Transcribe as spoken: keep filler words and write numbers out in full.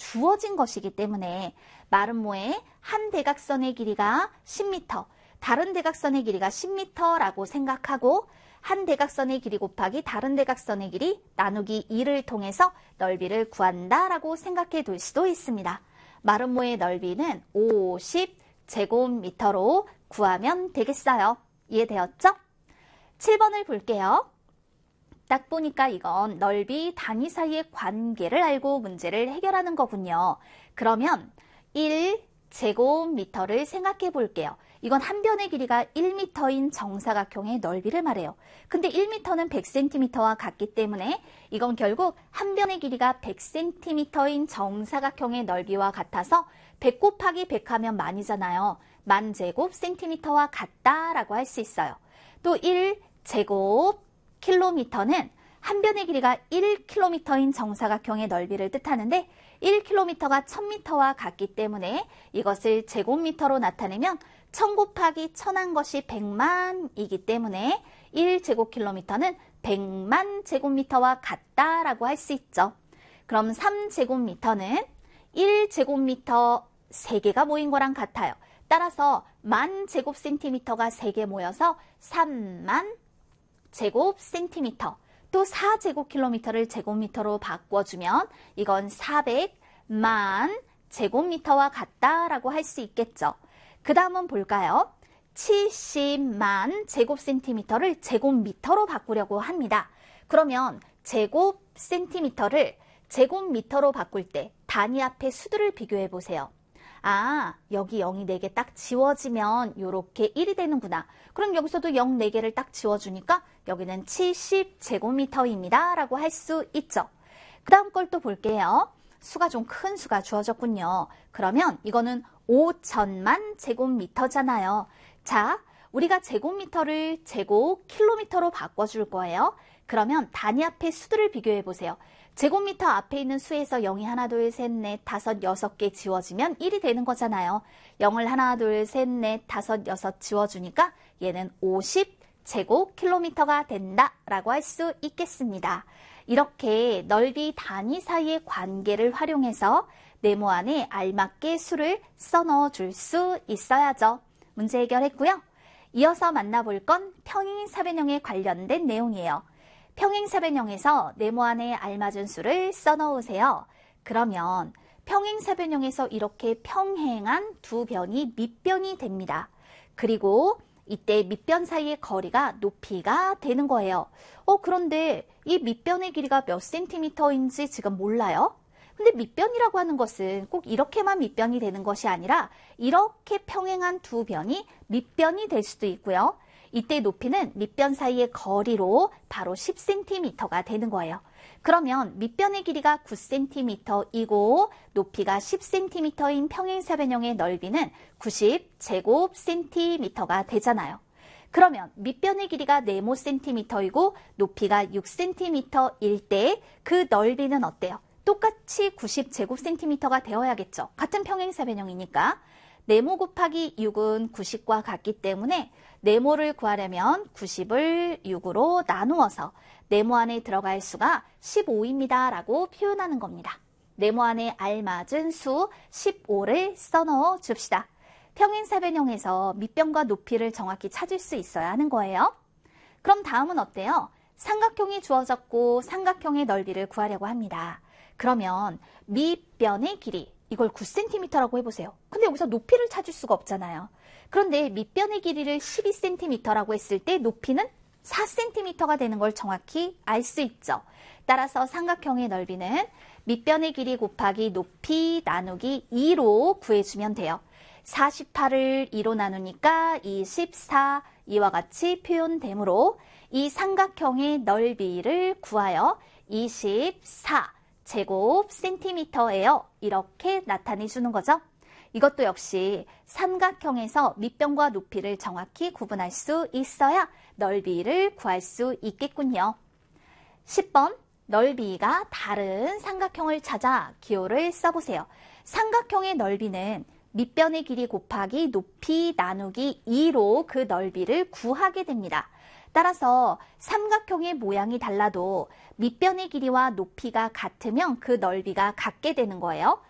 주어진 것이기 때문에 마름모의 한 대각선의 길이가 십 미터, 다른 대각선의 길이가 십 미터라고 생각하고 한 대각선의 길이 곱하기 다른 대각선의 길이 나누기 이를 통해서 넓이를 구한다라고 생각해 둘 수도 있습니다. 마름모의 넓이는 오십 제곱미터로 구하면 되겠어요. 이해되었죠? 칠 번을 볼게요. 딱 보니까 이건 넓이 단위 사이의 관계를 알고 문제를 해결하는 거군요. 그러면 일 제곱미터를 생각해 볼게요. 이건 한 변의 길이가 일 미터인 정사각형의 넓이를 말해요. 근데 일 미터는 백 센티미터와 같기 때문에 이건 결국 한 변의 길이가 백 센티미터인 정사각형의 넓이와 같아서 백 곱하기 백 하면 만이잖아요. 만 제곱 센티미터와 같다라고 할 수 있어요. 또 일 제곱 킬로미터는 한 변의 길이가 일 킬로미터인 정사각형의 넓이를 뜻하는데 일 킬로미터가 천 미터와 같기 때문에 이것을 제곱미터로 나타내면 천 곱하기 천한 것이 백만이기 때문에 일 제곱킬로미터는 백만 제곱미터와 같다라고 할 수 있죠. 그럼 삼 제곱미터는 일 제곱미터 세 개가 모인 거랑 같아요. 따라서 만 제곱센티미터가 세 개 모여서 삼만 제곱센티미터. 또 사 제곱킬로미터를 제곱미터로 바꿔주면 이건 사백만 제곱미터와 같다라고 할 수 있겠죠. 그 다음은 볼까요? 칠십만 제곱센티미터를 제곱미터로 바꾸려고 합니다. 그러면 제곱센티미터를 제곱미터로 바꿀 때 단위 앞에 수들을 비교해 보세요. 아, 여기 영이 네 개 딱 지워지면 이렇게 일이 되는구나. 그럼 여기서도 영 네 개를 딱 지워주니까 여기는 칠십 제곱미터입니다. 라고 할 수 있죠. 그 다음 걸 또 볼게요. 수가 좀 큰 수가 주어졌군요. 그러면 이거는 오천만 제곱미터잖아요. 자, 우리가 제곱미터를 제곱킬로미터로 바꿔줄 거예요. 그러면 단위 앞에 수들을 비교해 보세요. 제곱미터 앞에 있는 수에서 영이 하나, 둘, 셋, 넷, 다섯, 여섯 개 지워지면 일이 되는 거잖아요. 영을 하나, 둘, 셋, 넷, 다섯, 여섯 지워주니까 얘는 오십 제곱킬로미터가 된다라고 할 수 있겠습니다. 이렇게 넓이 단위 사이의 관계를 활용해서 네모 안에 알맞게 수를 써넣어 줄 수 있어야죠. 문제 해결했고요. 이어서 만나볼 건 평행사변형에 관련된 내용이에요. 평행사변형에서 네모 안에 알맞은 수를 써넣으세요. 그러면 평행사변형에서 이렇게 평행한 두 변이 밑변이 됩니다. 그리고 이때 밑변 사이의 거리가 높이가 되는 거예요. 어, 그런데 이 밑변의 길이가 몇 센티미터인지 지금 몰라요? 근데 밑변이라고 하는 것은 꼭 이렇게만 밑변이 되는 것이 아니라 이렇게 평행한 두 변이 밑변이 될 수도 있고요. 이때 높이는 밑변 사이의 거리로 바로 십 센티미터가 되는 거예요. 그러면 밑변의 길이가 구 센티미터이고 높이가 십 센티미터인 평행사변형의 넓이는 구십 제곱센티미터가 되잖아요. 그러면 밑변의 길이가 네모 센티미터이고 높이가 육 센티미터일 때 그 넓이는 어때요? 똑같이 구십 제곱센티미터가 되어야겠죠. 같은 평행사변형이니까. 네모 곱하기 육은 구십과 같기 때문에 네모를 구하려면 구십을 육으로 나누어서 네모 안에 들어갈 수가 십오입니다. 라고 표현하는 겁니다. 네모 안에 알맞은 수 십오를 써넣어 줍시다. 평행사변형에서 밑변과 높이를 정확히 찾을 수 있어야 하는 거예요. 그럼 다음은 어때요? 삼각형이 주어졌고 삼각형의 넓이를 구하려고 합니다. 그러면 밑변의 길이, 이걸 구 센티미터라고 해보세요. 근데 여기서 높이를 찾을 수가 없잖아요. 그런데 밑변의 길이를 십이 센티미터라고 했을 때 높이는 사 센티미터가 되는 걸 정확히 알 수 있죠. 따라서 삼각형의 넓이는 밑변의 길이 곱하기 높이 나누기 이로 구해주면 돼요. 사십팔을 이로 나누니까 이십사, 이와 같이 표현되므로 이 삼각형의 넓이를 구하여 이십사 제곱센티미터예요. 이렇게 나타내 주는 거죠. 이것도 역시 삼각형에서 밑변과 높이를 정확히 구분할 수 있어야 넓이를 구할 수 있겠군요. 십 번, 넓이가 다른 삼각형을 찾아 기호를 써보세요. 삼각형의 넓이는 밑변의 길이 곱하기 높이 나누기 이로 그 넓이를 구하게 됩니다. 따라서 삼각형의 모양이 달라도 밑변의 길이와 높이가 같으면 그 넓이가 같게 되는 거예요.